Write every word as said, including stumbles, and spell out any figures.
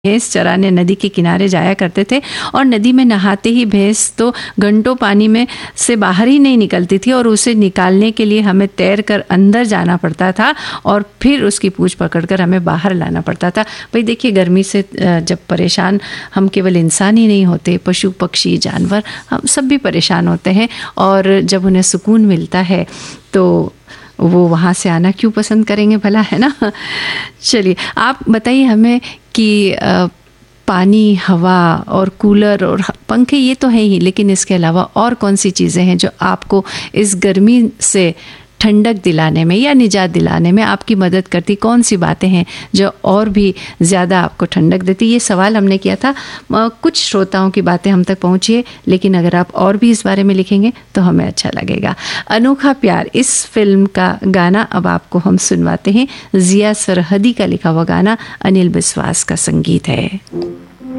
भैंस चराने नदी के किनारे जाया करते थे और नदी में नहाते ही भैंस तो घंटों पानी में से बाहर ही नहीं निकलती थी और उसे निकालने के लिए हमें तैर कर अंदर जाना पड़ता था और फिर उसकी पूंछ पकड़कर हमें बाहर लाना पड़ता था। भाई देखिए, गर्मी से जब परेशान हम केवल इंसान ही नहीं होते, पशु पक्षी जानवर हम सब भी परेशान होते हैं और जब उन्हें सुकून मिलता है तो वो वहाँ से आना क्यों पसंद करेंगे भला, है ना। चलिए आप बताइए हमें कि पानी, हवा और कूलर और पंखे ये तो है ही, लेकिन इसके अलावा और कौन सी चीज़ें हैं जो आपको इस गर्मी से ठंडक दिलाने में या निजात दिलाने में आपकी मदद करती? कौन सी बातें हैं जो और भी ज़्यादा आपको ठंडक देती? ये सवाल हमने किया था, कुछ श्रोताओं की बातें हम तक पहुँची है, लेकिन अगर आप और भी इस बारे में लिखेंगे तो हमें अच्छा लगेगा। अनोखा प्यार इस फिल्म का गाना अब आपको हम सुनवाते हैं। जिया सरहदी का लिखा हुआ गाना, अनिल बिस्वास का संगीत है।